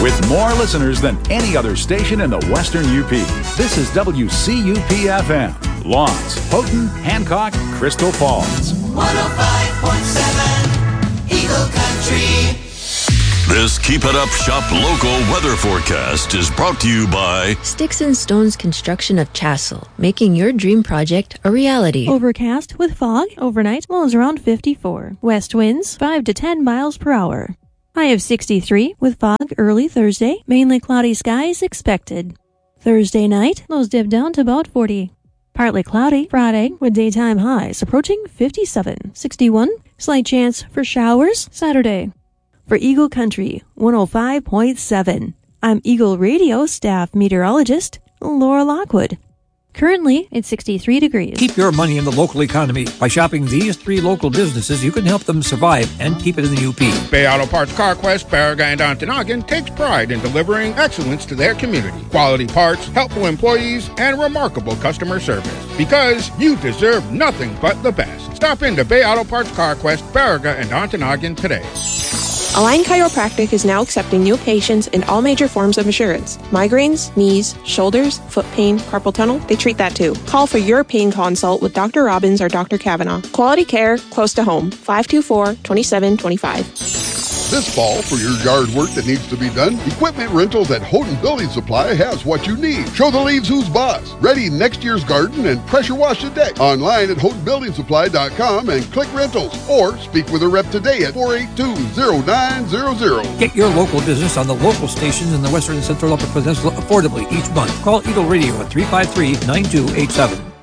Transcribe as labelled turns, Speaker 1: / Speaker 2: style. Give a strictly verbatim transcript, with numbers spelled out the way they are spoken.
Speaker 1: with more listeners than any other station in the Western U P. This is W C U P F M. Lawrence, Houghton, Hancock, Crystal Falls.
Speaker 2: one oh five point seven Eagle Country.
Speaker 3: This Keep It Up Shop local weather forecast is brought to you by
Speaker 4: Sticks and Stones Construction of Chassel, making your dream project a reality.
Speaker 5: Overcast with fog. Overnight, lows around fifty-four. West winds five to ten miles per hour. High of sixty-three with fog early Thursday. Mainly cloudy skies expected. Thursday night, lows dip down to about forty. Partly cloudy Friday with daytime highs approaching fifty-seven. sixty-one. Slight chance for showers Saturday. For Eagle Country, one oh five point seven. I'm Eagle Radio staff meteorologist Laura Lockwood. Currently, it's sixty-three degrees.
Speaker 6: Keep your money in the local economy. By shopping these three local businesses, you can help them survive and keep it in the U P.
Speaker 7: Bay Auto Parts CarQuest, Baraga, and Ontonagon takes pride in delivering excellence to their community. Quality parts, helpful employees, and remarkable customer service. Because you deserve nothing but the best. Stop into Bay Auto Parts CarQuest, Baraga, and Ontonagon today.
Speaker 8: Align Chiropractic is now accepting new patients in all major forms of insurance. Migraines, knees, shoulders, foot pain, carpal tunnel, they treat that too. Call for your pain consult with Doctor Robbins or Doctor Kavanaugh. Quality care, close to home. five two four, two seven two five.
Speaker 9: This fall, for your yard work that needs to be done, Equipment Rentals at Houghton Building Supply has what you need. Show the leaves who's boss. Ready next year's garden and pressure wash the deck. Online at Houghton Building Supply dot com and click rentals. Or speak with a rep today at four eight two, zero nine zero zero.
Speaker 6: Get your local business on the local stations in the Western and Central Upper Peninsula affordably each month. Call Eagle Radio at three five three, nine two eight seven.